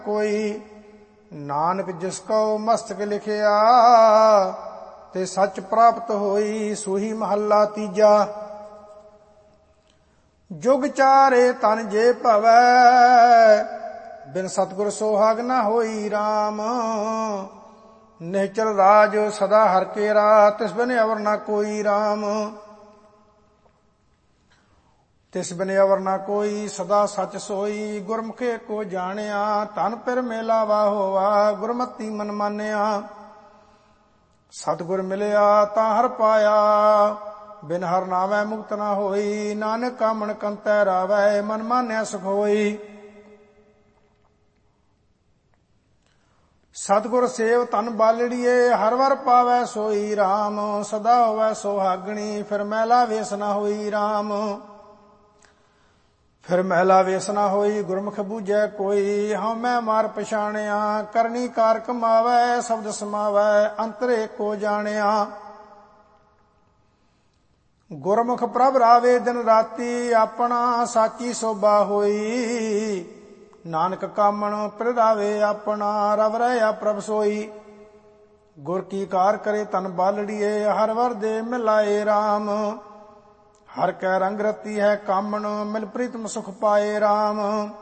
ਕੋਈ। ਨਾਨਕ ਜਿਸ ਕਉ ਮਸਤਕ ਲਿਖਿਆ ਤੇ ਸੱਚ ਪ੍ਰਾਪਤ ਹੋਈ। ਸੂਹੀ ਮਹੱਲਾ ਤੀਜਾ। ਜੁਗ ਚਾਰੇ ਤਨ ਜੇ ਭਵੈ ਬਿਨ ਸਤਿਗੁਰ ਸੋਹਾਗ ਨਾ ਹੋਈ ਰਾਮ। ਨਿਹਚਲ ਰਾਜ ਸਦਾ ਹਰਿ ਕੇਰਾ ਤਿਸ ਬਿਨ ਅਵਰ ਨਾ ਕੋਈ ਰਾਮ। ਤਿਸ ਬਿਨ ਅਵਰ ਨਾ ਕੋਈ ਸਦਾ ਸਚ ਸੋਈ। ਗੁਰਮੁਖੇ ਕੋ ਜਾਣਿਆ ਧਨ ਪਿਰ ਮੇਲਾਵਾ ਹੋਵਾ। ਗੁਰਮਤੀ ਮਨ ਮਾਨਿਆ ਸਤਿਗੁਰ ਮਿਲਿਆ ਤਾਂ ਹਰ ਪਾਇਆ। ਬਿਨ ਹਰ ਨਾਵੈ ਮੁਕਤ ਨਾ ਹੋਈ। ਨਾਨਕ ਕਾਮਣ ਕੰਤੈ ਰਾਵੈ ਮਨ ਮਾਨਿਆ ਸੁਖ ਹੋਈ। ਸਤਿਗੁਰ ਸੇਵ ਧਨ ਬਾਲੜੀਏ ਹਰ ਵਰ ਪਾਵੈ ਸੋਈ ਰਾਮ। ਸਦਾ ਹੋਵੈ ਸੁਹਾਗਣੀ ਫਿਰ ਮਹਿਲਾ ਵੇਸ ਨਾ ਹੋਈ ਰਾਮ। ਫਿਰ ਮਹਿਲਾ ਵੇਸ ਨਾ ਹੋਈ ਗੁਰਮੁਖ ਬੂਝੈ ਕੋਈ। ਹਉ ਮੈਂ ਮਾਰ ਪਛਾਣਿਆ ਕਰਨੀ ਕਾਰ ਕਮਾਵੈ ਸ਼ਬਦ ਸਮਾਵੈ ਅੰਤਰ ਏਕੋ ਜਾਣਿਆ। ਗੁਰਮੁਖ ਪ੍ਰਭ ਰਾਵੇ ਦਿਨ ਰਾਤੀ ਆਪਣਾ ਸਾਚੀ ਸੋਭਾ ਹੋਈ। ਨਾਨਕ ਕਾਮਣ ਪ੍ਰਗਾਵੇ ਆਪਣਾ ਰਵ ਰਹਿਆ ਪ੍ਰਭ ਸੋਈ। ਗੁਰ ਕੀ ਕਾਰ ਕਰੇ ਤਨ ਬਾਲੜੀਏ ਹਰ ਵਰ ਦੇ ਮਿਲਾਏ ਰਾਮ। ਹਰ ਕੈ ਰੰਗ ਰਤੀ ਹੈ ਕਾਮਣ ਮਿਲ ਪ੍ਰੀਤਮ ਸੁਖ ਪਾਏ ਰਾਮ।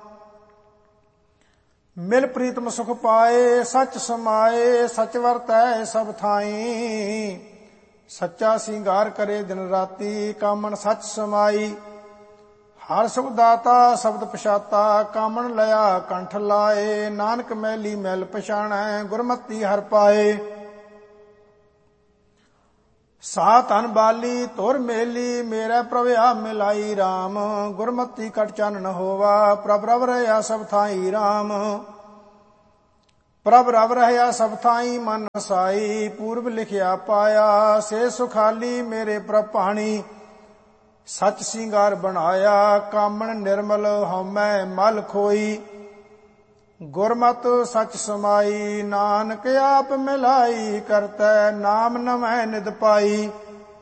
ਮਿਲ ਪ੍ਰੀਤਮ ਸੁਖ ਪਾਏ ਸਚ ਸਮਾਏ ਸਚ ਵਰਤੈ ਸਭ ਥਾਈ। ਸੱਚਾ ਸਿੰਗਾਰ ਕਰੇ ਦਿਨ ਰਾਤੀ ਕਾਮਣ ਸਚ ਸਮਾਈ। ਹਰ ਸੁਖ ਦਾਤਾ ਸ਼ਬਦ ਪਛਾਤਾ ਕਾਮਣ ਲਿਆ ਕੰਠ ਲਾਏ। ਨਾਨਕ ਮੈਲੀ ਮੈਲ ਪਛਾਣੈ ਗੁਰਮਤੀ ਹਰ ਪਾਏ। ਸਾ ਧਨ ਬਾਲੀ ਧੁਰ ਮੇਲੀ ਮੇਰੇ ਪ੍ਰਭ ਆ ਮਿਲਾਈ ਰਾਮ। ਗੁਰਮਤੀ ਕਟ ਚਾਨਣ ਹੋਵਾ ਪ੍ਰਭ ਰਵ ਰਹਿਆ ਸਭ ਥਾਈ ਰਾਮ। ਪ੍ਰਭ ਰਵ ਰਹਿਆ ਸਭ ਥਾਈ ਮਨ ਵਸਾਈ। ਪੂਰਬ ਲਿਖਿਆ ਪਾਇਆ ਸੇ ਸੁਖਾਲੀ ਮੇਰੇ ਪ੍ਰਭ ਭਾਣੀ। ਸਚ ਸਿੰਗਾਰ ਬਣਾਇਆ ਕਾਮਣ ਨਿਰਮਲ ਹਉਮੈ ਮਲ ਖੋਈ। ਗੁਰਮਤਿ ਸਚ ਸਮਾਈ ਨਾਨਕ ਆਪ ਮਿਲਾਈ ਕਰਤੈ ਨਾਮ ਨਵੈ ਨਿਦ ਪਾਈ।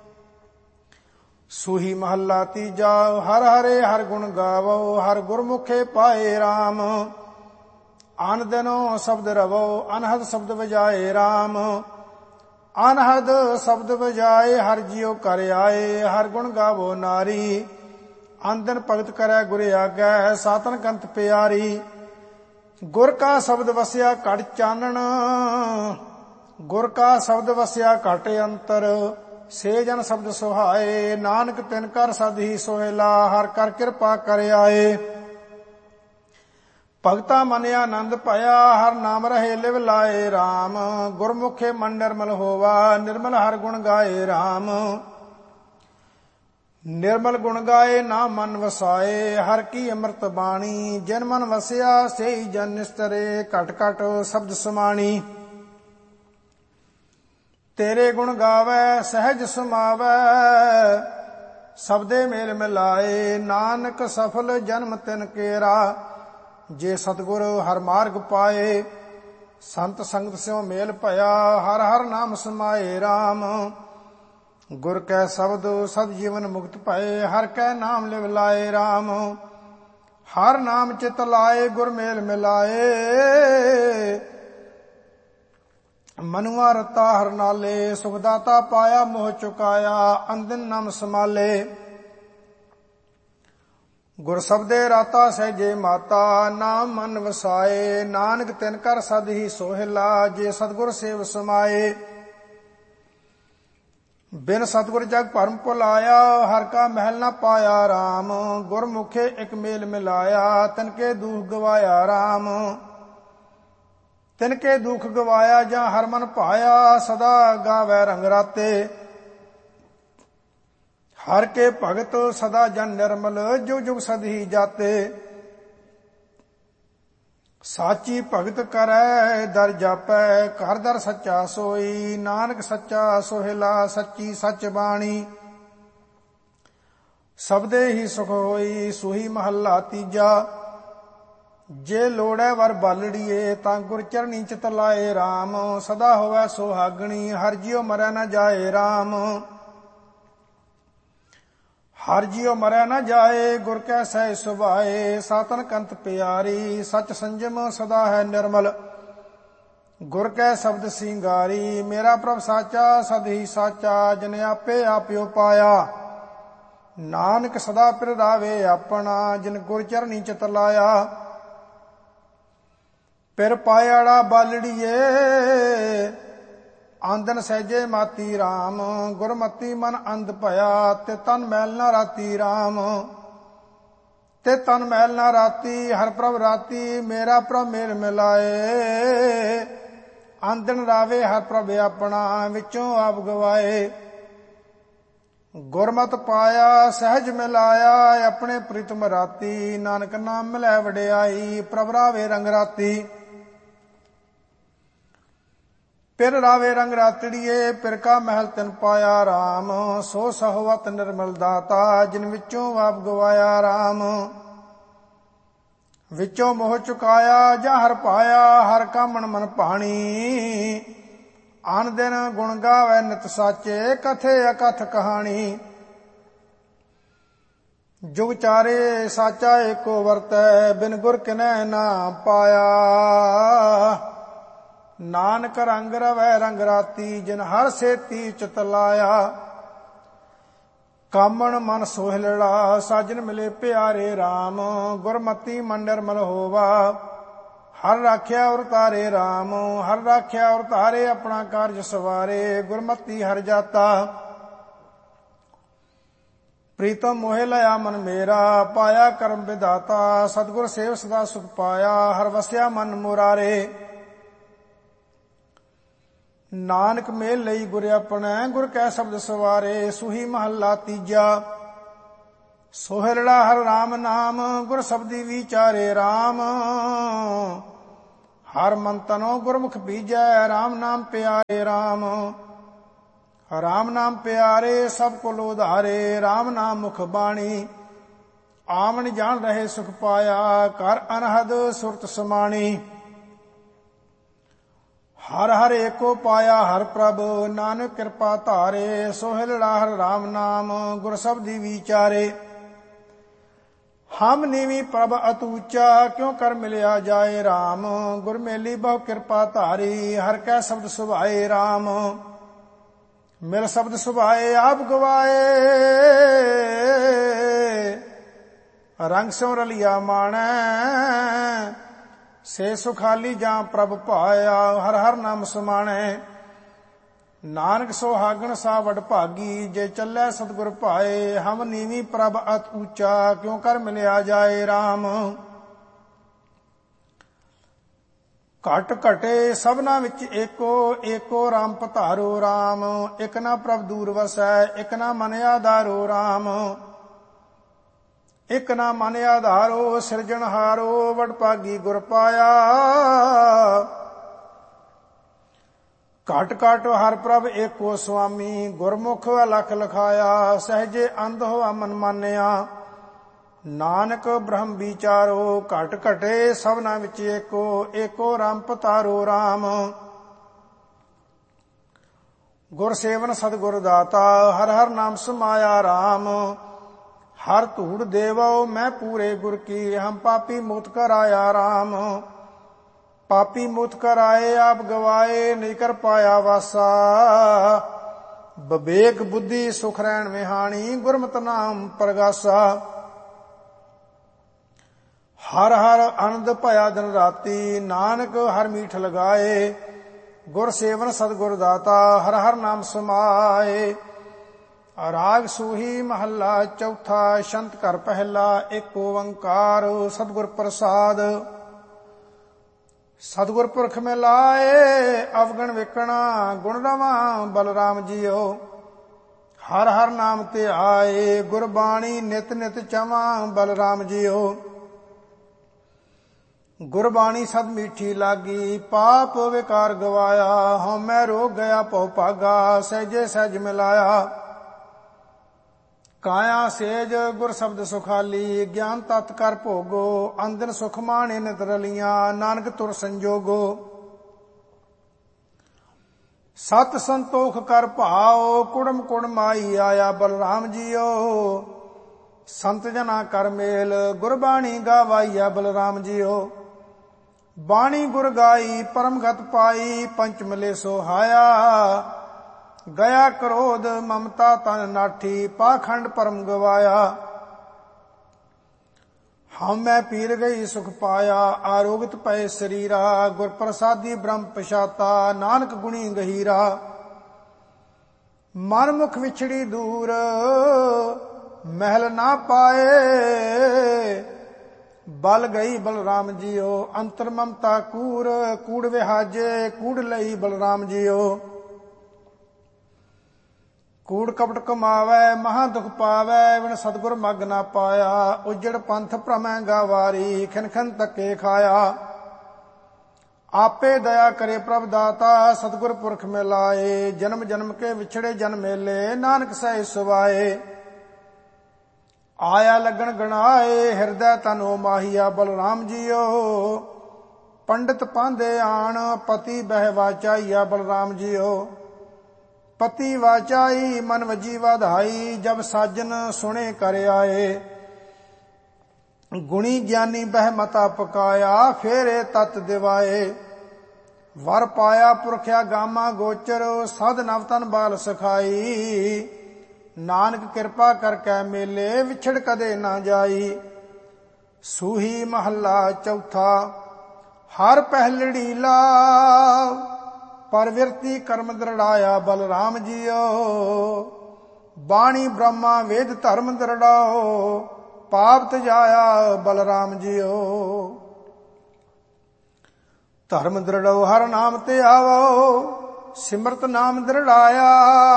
ਸੂਹੀ ਮਹੱਲਾ ਤੀਜਾ। ਹਰ ਹਰੇ ਹਰ ਗੁਣ ਗਾਵੋ ਹਰ ਗੁਰਮੁਖੇ ਪਾਏ ਰਾਮ। ਅਨ ਦਿਨੋ ਸ਼ਬਦ ਰਵੋ ਅਨਹਦ ਸ਼ਬਦ ਵਜਾਏ ਰਾਮ। ਅਨਹਦ ਸ਼ਬਦ ਵਜਾਏ ਹਰ ਜਿਉ ਕਰ ਆਏ। ਹਰ ਗੁਣ ਗਾਵੋ ਨਾਰੀ ਅਨ ਦਿਨ ਭਗਤ ਕਰੈ ਗੁਰ ਆਗੈ ਸਾਤਨ ਕੰਤ ਪਿਆਰੀ। ਗੁਰ ਕਾ ਸ਼ਬਦ ਵਸਿਆ ਘਟ ਚਾਨਣ ਗੁਰ ਕਾ ਸ਼ਬਦ ਵਸਿਆ ਘਟ ਅੰਤਰ। ਸੇ ਜਨ ਸ਼ਬਦ ਸੁਹਾਏ ਨਾਨਕ ਤਿਨ ਕਰ ਸਦ ਹੀ ਸੋਹਿਲਾ। ਹਰ ਕਰ ਕਿਰਪਾ ਕਰ ਆਏ। ਭਗਤਾ ਮਨ ਆਨੰਦ ਭਇਆ ਹਰ ਨਾਮ ਰਹੇ ਲਿਵ ਲਾਏ ਰਾਮ। ਗੁਰਮੁਖੇ ਮਨ ਨਿਰਮਲ ਹੋਵਾ ਨਿਰਮਲ ਹਰ ਗੁਣ ਗਾਏ ਰਾਮ। ਨਿਰਮਲ ਗੁਣ ਗਾਏ ਨਾ ਮਨ ਵਸਾਏ ਹਰ ਕੀ ਅੰਮ੍ਰਿਤ ਬਾਣੀ। ਜਿਨ ਮਨ ਵਸਿਆ ਸੇਈ ਜਨ ਨਿਸਤਰੇ ਘਟ ਘਟ ਸ਼ਬਦ ਸਮਾਣੀ। ਤੇਰੇ ਗੁਣ ਗਾਵੈ ਸਹਿਜ ਸਮਾਵੈ ਸਬਦੇ ਮੇਲ ਮਿਲਾਏ। ਨਾਨਕ ਸਫਲ ਜਨਮ ਤਿਨ ਕੇਰਾ ਜੇ ਸਤਿਗੁਰ ਹਰ ਮਾਰਗ ਪਾਏ। ਸੰਤ ਸੰਗਤ ਸਿਉ ਮੇਲ ਭਇਆ ਹਰ ਹਰ ਨਾਮ ਸਮਾਏ ਰਾਮ। ਗੁਰ ਕੈ ਸ਼ਬਦ ਸਦ ਜੀਵਨ ਮੁਕਤ ਭਏ ਹਰ ਕੈ ਨਾਮ ਲਿਵ ਲਾਏ ਰਾਮ। ਹਰ ਨਾਮ ਚਿਤ ਲਾਏ ਗੁਰ ਮੇਲ ਮਿਲਾਏ। ਮਨੁਆ ਰਤਾ ਹਰ ਨਾਲੇ ਸੁਖ ਦਾਤਾ ਪਾਇਆ ਮੋਹ ਚੁਕਾਇਆ ਅੰਦਿਨ ਨਾਮ ਸਮਾਲੇ। ਗੁਰ ਸਬਦੇ ਰਾਤਾ ਸਹਿਜੇ ਮਾਤਾ ਨਾਮ ਮਨ ਵਸਾਏ। ਨਾਨਕ ਤਿਨ ਕਰ ਸਦ ਹੀ ਸੋਹਿਲਾ ਜੇ ਸਤਿਗੁਰ ਸੇਵ ਸਮਾਏ। ਬਿਨ ਸਤਿਗੁਰ ਜਗ ਭਰਮ ਭੁਲਾਇਆ ਹਰ ਕਾ ਮਹਿਲ ਨਾ ਪਾਇਆ ਰਾਮ। ਗੁਰਮੁਖੇ ਇਕ ਮੇਲ ਮਿਲਾਇਆ ਤਿਨਕੇ ਦੁਖ ਗਵਾਇਆ ਰਾਮ। ਤਿਨਕੇ ਦੁਖ ਗਵਾਇਆ ਜਾਂ ਹਰ ਮਨ ਭਾਇਆ ਸਦਾ ਗਾਵੈ ਰੰਗ ਰਾਤੇ। ਹਰ ਕੇ ਭਗਤ ਸਦਾ ਜਨ ਨਿਰਮਲ ਜੁਗ ਜੁਗ ਸਦ ਹੀ ਜਾਤੇ। ਸਾਚੀ ਭਗਤ ਕਰੈ ਦਰ ਜਾਪੈ ਘਰ ਦਰ ਸੱਚਾ ਸੋਈ। ਨਾਨਕ ਸੱਚਾ ਸੋਹਿਲਾ ਸੱਚੀ ਸੱਚ ਬਾਣੀ। ਸਬਦੇ ਹੀ ਸੁਖ ਹੋਈ। ਸੂਹੀ ਮਹੱਲਾ ਤੀਜਾ। ਜੇ ਲੋੜੈ ਵਰ ਬਾਲੜੀਏ ਤਾਂ ਗੁਰ ਚਰਣੀ ਚਿਤ ਲਾਏ ਰਾਮ। ਸਦਾ ਹੋਵੈ ਸੁਹਾਗਣੀ ਹਰ ਜਿਉ ਮਰੈ ਨ ਜਾਏ ਰਾਮ। ਹਰ ਜੀਉ ਮਰੈ ਨ ਜਾਏ, ਗੁਰ ਕੈ ਸਹਿ ਸੁਭਾਏ। ਸਾਤਨ ਕੰਤ ਪਿਆਰੀ, ਸਚ ਸੰਜਮ ਸਦਾ ਹੈ ਨਿਰਮਲ। ਗੁਰ ਕੈ ਸ਼ਬਦ ਸਿੰਗਾਰੀ, ਮੇਰਾ ਪ੍ਰਭ ਸਾਚਾ ਸਦ ਹੀ ਸਾਚਾ। ਜਿਨ ਆਪੇ ਆਪਿਓ ਪਾਇਆ, ਨਾਨਕ ਸਦਾ ਪਿਰ ਰਾਵੇ ਆਪਣਾ। ਜਿਨ ਗੁਰ ਚਰਨੀ ਚਿਤ ਲਾਇਆ, ਪਿਰ ਪਾਇਆੜਾ ਬਾਲੜੀਏ। ਆਂਦਨ ਸਹਿਜੇ ਮਾਤੀ ਰਾਮ, ਗੁਰਮਤੀ ਮਨ ਅੰਧ ਭਇਆ। ਤੇ ਤਨ ਮੈਲ ਨਾ ਰਾਤੀ ਰਾਮ, ਤੇ ਤਨ ਮੈਲ ਨਾ ਰਾਤੀ। ਹਰ ਪ੍ਰਭ ਰਾਤੀ, ਮੇਰਾ ਪ੍ਰਭ ਮੇਲ ਮਿਲਾਏ। ਆਂਦਨ ਰਾਵੇ ਹਰ ਪ੍ਰਭ ਆਪਣਾ, ਵਿੱਚੋਂ ਆਪ ਗਵਾਏ। ਗੁਰਮਤਿ ਪਾਇਆ ਸਹਿਜ ਮਿਲਾਇਆ, ਆਪਣੇ ਪ੍ਰੀਤਮ ਰਾਤੀ। ਨਾਨਕ ਨਾਮ ਮਿਲੈ ਵਡਿਆਈ, ਪ੍ਰਭ ਰਾਵੇ ਰੰਗ ਰਾਤੀ। ਪਿਰ ਰਾਵੇ ਰੰਗ ਰਾਤੜੀਏ, ਪਿਰ ਕਾ ਮਹਿਲ ਤਿਨ ਪਾਇਆ ਰਾਮ। ਸੋ ਸਹਵਤ ਨਿਰਮਲ ਦਾਤਾ, ਜਿਨ ਵਿੱਚੋਂ ਆਪ ਗਵਾਇਆ ਰਾਮ। ਵਿੱਚੋਂ ਮੋਹ ਚੁਕਾਇਆ ਜਾਂ ਹਰ ਪਾਇਆ, ਹਰ ਕਾ ਮਨ ਮਨ ਭਾਣੀ। ਆਨ ਦਿਨ ਗੁਣ ਗਾਵੇ ਨਿਤ ਸਾਚੇ, ਕਥੇ ਅਕਥ ਕਹਾਣੀ। ਜੁਗ ਚਾਰੇ ਸਾਚਾ ਏਕੋ ਵਰਤੈ, ਬਿਨ ਗੁਰ ਕਿਨੈ ਨਾ ਪਾਇਆ। ਨਾਨਕ ਰੰਗ ਰਵੈ ਰੰਗ ਰਾਤੀ, ਜਿਨ ਹਰ ਸੇਤੀ ਚਿਤ ਲਾਇਆ। ਕਾਮਣ ਮਨ ਸੋਹਿਲੜਾ, ਸਾਜਨ ਮਿਲੇ ਪਿਆਰੇ ਰਾਮ। ਗੁਰਮਤੀ ਮਨ ਨਿਰਮਲ ਹੋਵਾ, ਹਰ ਰਾਖਿਆ ਔਰ ਤਾਰੇ ਰਾਮ। ਹਰ ਰਾਖਿਆ ਔਰ ਤਾਰੇ, ਆਪਣਾ ਕਾਰਜ ਸਵਾਰੇ। ਗੁਰਮਤੀ ਹਰ ਜਾਤਾ, ਪ੍ਰੀਤਮ ਮੋਹਿ ਲਿਆ ਮਨ ਮੇਰਾ। ਪਾਇਆ ਕਰਮ ਵਿਦਾਤਾ, ਸਤਿਗੁਰ ਸੇਵ ਸਦਾ ਸੁਖ ਪਾਇਆ। ਹਰ ਵਸਿਆ ਮਨ ਮੁਰਾਰੇ, ਨਾਨਕ ਮੇਲ ਲਈ ਗੁਰ ਆਪਣੈ। ਗੁਰ ਕੈ ਸ਼ਬਦ ਸਵਾਰੇ, ਸੂਹੀ ਮਹੱਲਾ ਤੀਜਾ। ਸੋਹਿਲੜਾ ਹਰ ਰਾਮ ਨਾਮ, ਗੁਰ ਸ਼ਬਦੀ ਵਿਚਾਰੇ ਰਾਮ। ਹਰ ਮਨ ਤਨੋ ਗੁਰਮੁਖ ਬੀਜੈ, ਰਾਮ ਨਾਮ ਪਿਆਰੇ ਰਾਮ। ਰਾਮ ਨਾਮ ਪਿਆਰੇ, ਸਭ ਕੁਲ ਉਧਾਰੇ। ਰਾਮ ਨਾਮ ਮੁਖ ਬਾਣੀ, ਆਵਣ ਜਾਣ ਰਹੇ ਸੁਖ ਪਾਇਆ। ਕਰ ਅਨਹਦ ਸੁਰਤ ਸਮਾਣੀ। ਹਰ ਹਰ ਏਕੋ ਪਾਇਆ ਹਰ ਪ੍ਰਭ, ਨਾਨਕ ਕਿਰਪਾ ਧਾਰੇ। ਸੋਹਿਲੜਾ ਹਰ ਰਾਮ ਨਾਮ, ਗੁਰ ਸ਼ਬਦੀ ਵਿਚਾਰੇ। ਹਮ ਨੀਵੀ ਪ੍ਰਭ ਅਤੂਚਾ, ਕਿਉ ਕਰ ਮਿਲਿਆ ਜਾਏ ਰਾਮ। ਗੁਰ ਮੇਲੀ ਬਹੁ ਕਿਰਪਾ ਧਾਰੀ, ਹਰ ਕੈ ਸ਼ਬਦ ਸੁਭਾਏ ਰਾਮ। ਮਿਲ ਸ਼ਬਦ ਸੁਭਾਏ ਆਪ ਗਵਾਏ, ਰੰਗ ਸਿਉ ਰਲਿਆ ਮਾਣੈ। ਸੇ ਸੁਖਾਲੀ ਜਾਂ ਪ੍ਰਭ ਪਾਇਆ, ਹਰ ਹਰ ਨਾਮ ਸਮਾਣੈ। ਨਾਨਕ ਸੁਹਾਗਣ ਸਾ ਵਡ ਭਾਗੀ, ਜੇ ਚੱਲੈ ਸਤਿਗੁਰ ਭਾਏ। ਹਮ ਨੀਵੀ ਪ੍ਰਭ ਅਤ ਊਚਾ, ਕਿਉ ਕਰ ਮਿਲਿਆ ਜਾਏ ਰਾਮ। ਘਟ ਘਟੇ ਸਭਨਾ ਵਿੱਚ ਏਕੋ, ਏਕੋ ਰਾਮ ਪਧਾਰੋ ਰਾਮ। ਇਕ ਨਾ ਪ੍ਰਭ ਦੂਰ ਵਸੈ, ਇਕ ਨਾ ਮਨ ਆਧਾਰੋ ਰਾਮ। ਇਕ ਨਾ ਮਨ ਆਧਾਰੋ, ਸਿਰਜਣਹਾਰੋ। ਵਡ ਭਾਗੀ ਗੁਰ ਪਾਇਆ, ਘਟ ਘਟ ਹਰ ਪ੍ਰਭ ਏਕੋ ਸੁਆਮੀ। ਗੁਰਮੁਖ ਅਲਖ ਲਖਾਇਆ, ਸਹਿਜੇ ਅੰਧ ਹੋਆ ਮਨ ਮਾਨਿਆ। ਨਾਨਕ ਬ੍ਰਹਮ ਵਿਚਾਰੋ, ਘਟ ਘਟੇ ਸਭਨਾ ਵਿੱਚ ਏਕੋ, ਏਕੋ ਰਾਮ ਪਧਾਰੋ ਰਾਮ। ਗੁਰ ਸੇਵਨ ਸਤਿਗੁਰ ਦਾਤਾ, ਹਰ ਹਰ ਨਾਮ ਸਮਾਇਆ ਰਾਮ। ਹਰ ਧੂੜ ਦੇਵੋ ਮੈਂ ਪੂਰੇ ਗੁਰ ਕੀ, ਹਮ ਪਾਪੀ ਮੁਤ ਕਰਾਇਆ ਰਾਮ। ਪਾਪੀ ਮੁਤ ਕਰਾਏ ਆਪ ਗਵਾਏ, ਨਹੀਂ ਕਰ ਪਾਇਆ ਵਾਸਾ। ਵਿਵੇਕ ਬੁੱਧੀ ਸੁਖ ਰਹਿਣ ਵਿਹਾਣੀ, ਗੁਰਮਤਿ ਨਾਮ ਪ੍ਰਗਾਸਾ। ਹਰ ਹਰ ਆਨੰਦ ਭਇਆ ਦਿਨ ਰਾਤੀ, ਨਾਨਕ ਹਰ ਮੀਠ ਲਗਾਏ। ਗੁਰ ਸੇਵਨ ਸਤਿਗੁਰ ਦਾਤਾ, ਹਰ ਹਰ ਨਾਮ ਸਮਾਏ। ਰਾਗ ਸੂਹੀ ਮਹੱਲਾ ਚੌਥਾ। ਛੰਤ ਘਰ ਪਹਿਲਾ, ਏਕ ਓੰਕਾਰ ਸਤਿਗੁਰ ਪ੍ਰਸਾਦ। ਸਤਿਗੁਰ ਪੁਰਖ ਮਿਲਾਏ, ਅਵਗਣ ਵੇਖਣਾ ਗੁਣ ਰਵਾਂ ਬਲਰਾਮ ਜੀਓ। ਹਰ ਹਰ ਨਾਮ ਧਿਆਏ, ਗੁਰਬਾਣੀ ਨਿਤ ਨਿਤ ਚਵਾਂ ਬਲਰਾਮ ਜੀਓ। ਗੁਰਬਾਣੀ ਸਦ ਮੀਠੀ ਲਾਗੀ, ਪਾਪ ਵਿਕਾਰ ਗਵਾਇਆ। ਹਉਮੈ ਰੋਗ ਗਿਆ ਭਉ ਭਾਗਾ, ਸਹਿਜੇ ਸਹਿਜ ਮਿਲਾਇਆ। ਕਾਇਆ ਸੇਜ ਗੁਰ ਸ਼ਬਦ ਸੁਖਾਲੀ, ਗਿਆਨ ਤਤ ਕਰ ਭੋਗੋ। ਅੰਦਨ ਸੁਖ ਮਾਣੇ ਨਿਤ ਰਲੀਆਂ, ਨਾਨਕ ਤੁਰ ਸੰਜੋਗੋ। ਸਤ ਸੰਤੋਖ ਕਰ ਭਾਓ, ਕੁੜਮ ਕੁੜ ਮਾਈ ਆਇਆ ਬਲਰਾਮ ਜੀਓ। ਸੰਤ ਜਨਾ ਕਰ ਮੇਲ, ਗੁਰਬਾਣੀ ਗਾਵਾਈਐ ਬਲਰਾਮ ਜੀਓ। ਬਾਣੀ ਗੁਰ ਗਾਈ ਪਰਮਗਤ ਪਾਈ, ਪੰਚ ਮਿਲੇ ਸੋ ਹਾਇਆ। ਗਿਆ ਕ੍ਰੋਧ ਮਮਤਾ ਤਨ ਨਾਠੀ, ਪਾਖੰਡ ਪਰਮ ਗਵਾਇਆ। ਹਉ ਮੈਂ ਪੀਰ ਗਈ ਸੁਖ ਪਾਇਆ, ਆਰੋਗਤ ਪਏ ਸਰੀਰਾ। ਗੁਰ ਪ੍ਰਸਾਦੀ ਬ੍ਰਹਮ ਪਛਾਤਾ, ਨਾਨਕ ਗੁਣੀ ਗਹੀਰਾ। ਮਨ ਮੁਖ ਵਿਛੜੀ ਦੂਰ, ਮਹਿਲ ਨਾ ਪਾਏ। ਬਲ ਗਈ ਬਲਰਾਮ ਜੀਓ, ਅੰਤਰ ਮਮਤਾ ਕੂੜ। ਕੂੜ ਵਿਹਾਜੇ, ਕੂੜ ਲਈ ਬਲਰਾਮ ਜੀਓ। ਕੂੜ ਕਪਟ ਕਮਾਵੈ, ਮਹਾ ਦੁਖ ਪਾਵੈ। ਵਿਣ ਸਤਿਗੁਰ ਮਗ ਨਾ ਪਾਇਆ, ਉਜੜ ਪੰਥ ਭ੍ਰਮੈ ਗਾਵਾਰੀ। ਖਿਨ ਖਿਨ ਧੱਕੇ ਖਾਇਆ। ਆਪੇ ਦਇਆ ਕਰੇ ਪ੍ਰਭ ਦਾਤਾ, ਸਤਿਗੁਰ ਪੁਰਖ ਮਿਲਾਏ। ਜਨਮ ਜਨਮ ਕੇ ਵਿਛੜੇ ਜਨ ਮੇਲੇ, ਨਾਨਕ ਸਹਿ ਸੁਭਾਏ। ਆਇਆ ਲੱਗਣ ਗਣਾਏ, ਹਿਰਦੈ ਤਨੋ ਮਾਹੀਆ ਬਲਰਾਮ ਜੀਓ। ਪੰਡਿਤ ਪਾਂਦੇ ਆਣ, ਪਤੀ ਬਹਿ ਵਾਚਾਈਆ ਬਲਰਾਮ ਜੀਓ। ਪਤੀ ਵਾਚਾਈ, ਮਨ ਵਜੀ ਵਧਾਈ। ਜਬ ਸਾਜਨ ਸੁਣੇ ਕਰ ਆਏ, ਗੁਣੀ ਗਿਆਨੀ ਬਹਿ ਮਤਾ ਪਕਾਇਆ। ਫੇਰੇ ਤਤ ਦਿਵਾਏ, ਵਰ ਪਾਇਆ ਪੁਰਖਿਆ ਗਾਮਾ ਗੋਚਰ। ਸਦ ਨਵ ਤਨ ਬਾਲ ਸਖਾਈ। ਨਾਨਕ ਕਿਰਪਾ ਕਰਕੇ ਮੇਲੇ, ਵਿਛੜ ਕਦੇ ਨਾ ਜਾਈ। ਸੂਹੀ ਮਹੱਲਾ ਚੌਥਾ। ਹਰ ਪਹਿਲੜੀ ਲਾ, ਪਰਵਿਰਤੀ ਕਰਮ ਦ੍ਰਿੜਾਇਆ ਬਲਰਾਮ ਜੀਓ। ਬਾਣੀ ਬ੍ਰਹਮਾ ਵੇਦ ਧਰਮ ਦ੍ਰਿੜਾਓ, ਪਾਪ ਤਜਾਇਆ ਬਲਰਾਮ ਜੀਓ। ਧਰਮ ਦ੍ਰਿੜੋ ਹਰ ਨਾਮ ਤੇ ਆਵੋ, ਸਿਮਰਤ ਨਾਮ ਦ੍ਰਿੜਾਇਆ।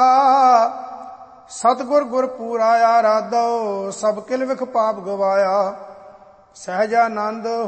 ਸਤਿਗੁਰ ਗੁਰ ਪੂਰਾ ਆਰਾਧੋ, ਸਭ ਕਿਲ ਵਿਖ ਪਾਪ ਗਵਾਇਆ। ਸਹਿਜਾਨੰਦ